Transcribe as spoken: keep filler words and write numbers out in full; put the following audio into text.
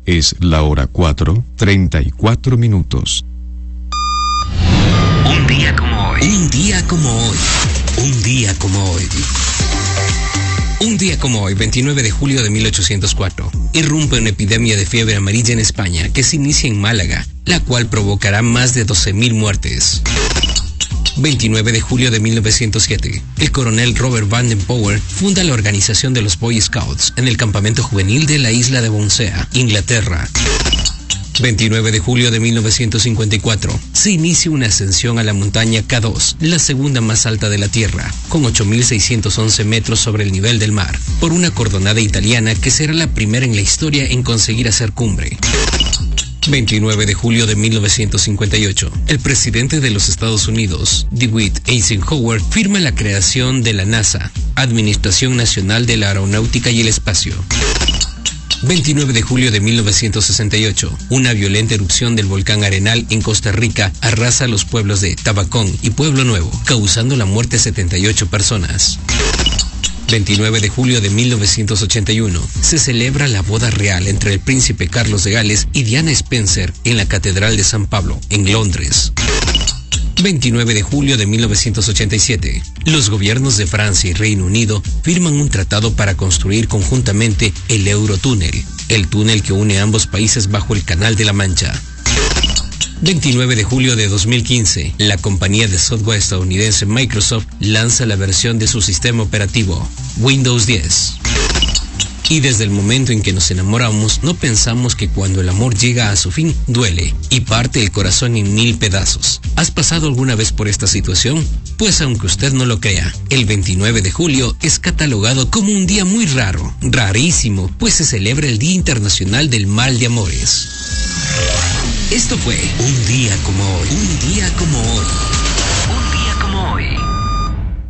Es la hora cuatro, treinta y cuatro minutos. Un día como hoy. Un día como hoy. Un día como hoy. Un día como hoy, veintinueve de julio de mil ochocientos cuatro, irrumpe una epidemia de fiebre amarilla en España que se inicia en Málaga, la cual provocará más de doce mil muertes. veintinueve de julio de mil novecientos siete, el coronel Robert Baden-Powell funda la organización de los Boy Scouts en el campamento juvenil de la isla de Bounsea, Inglaterra. veintinueve de julio de mil novecientos cincuenta y cuatro, se inicia una ascensión a la montaña K dos, la segunda más alta de la Tierra, con ocho mil seiscientos once metros sobre el nivel del mar, por una cordonada italiana que será la primera en la historia en conseguir hacer cumbre. veintinueve de julio de mil novecientos cincuenta y ocho, el presidente de los Estados Unidos, DeWitt Eisenhower, firma la creación de la NASA, Administración Nacional de la Aeronáutica y el Espacio. veintinueve de julio de mil novecientos sesenta y ocho, una violenta erupción del volcán Arenal en Costa Rica arrasa los pueblos de Tabacón y Pueblo Nuevo, causando la muerte de setenta y ocho personas. veintinueve de julio de mil novecientos ochenta y uno, se celebra la boda real entre el príncipe Carlos de Gales y Diana Spencer en la Catedral de San Pablo, en Londres. veintinueve de julio de mil novecientos ochenta y siete, los gobiernos de Francia y Reino Unido firman un tratado para construir conjuntamente el Eurotúnel, el túnel que une ambos países bajo el Canal de la Mancha. veintinueve de julio de dos mil quince, la compañía de software estadounidense Microsoft lanza la versión de su sistema operativo, Windows diez. Y desde el momento en que nos enamoramos, no pensamos que cuando el amor llega a su fin, duele y parte el corazón en mil pedazos. ¿Has pasado alguna vez por esta situación? Pues aunque usted no lo crea, el veintinueve de julio es catalogado como un día muy raro, rarísimo, pues se celebra el Día Internacional del Mal de Amores. Esto fue Un Día Como Hoy. Un Día Como Hoy.